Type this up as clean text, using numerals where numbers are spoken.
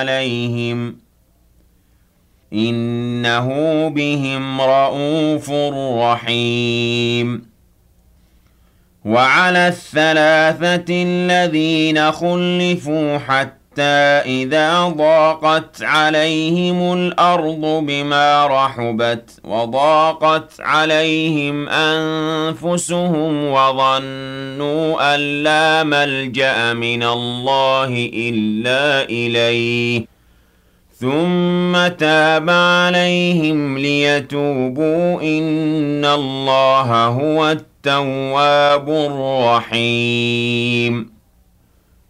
عليهم إنه بهم رءوف رحيم. وعلى الثلاثة الذين خلفوا حتى إذا ضاقت عليهم الأرض بما رحبت وضاقت عليهم أنفسهم وظنوا أن لا ملجأ من الله إلا إليه ثم تاب عليهم ليتوبوا إن الله هو التواب الرحيم.